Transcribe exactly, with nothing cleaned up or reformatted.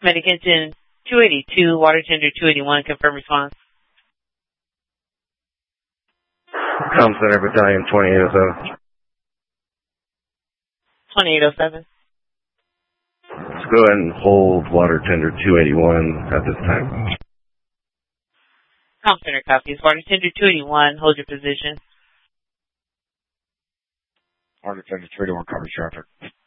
Medic engine two eighty-two, water tender two eighty-one, confirm response. Com Center Battalion twenty-eight oh seven. twenty-eight oh seven. Let's go ahead and hold water tender two eighty-one at this time. Com Center copies. Water tender two eighty-one, hold your position. Water tender two eighty-one, covers traffic.